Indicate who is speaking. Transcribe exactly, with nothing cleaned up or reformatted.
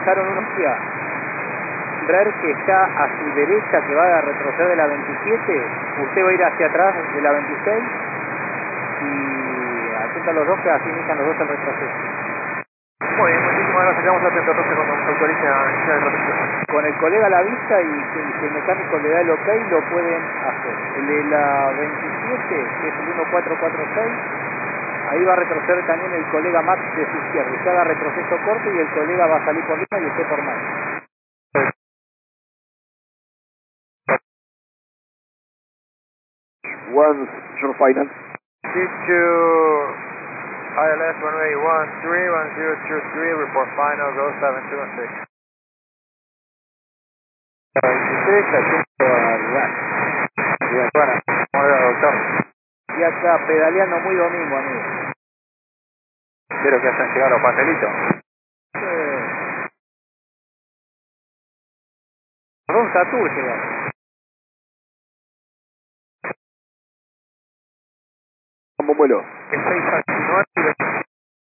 Speaker 1: Dejaron unos días. Ver que está a su derecha, que va a retroceder de la veintisiete, usted va a ir hacia atrás de la veintiséis y apuntan los dos, que así inician los dos el retroceso.
Speaker 2: Muy bien, muchísimas gracias. Quedamos atentos entonces cuando nos autorice a iniciar el proceso.
Speaker 1: Con el colega a la vista y que si el mecánico le da el ok, lo pueden hacer. El de la veintisiete, que es el uno cuatro cuatro seis, ahí va a retroceder también el colega Max de su izquierda. Usted haga retroceso corto y el colega va a salir por línea y usted por Max.
Speaker 3: One, your final.
Speaker 2: C two, I L S runway one three one zero two three, report final, go seven two one six.
Speaker 1: veintitrés, atento al rack.
Speaker 2: Bien, bueno, modelo doctor.
Speaker 1: Y acá pedaleando muy domingo, amigo.
Speaker 2: Quiero que hacen llegar los pastelitos.
Speaker 1: Eh, Ron Satur llegaron.
Speaker 3: Como vuelo.
Speaker 2: seis a nueve y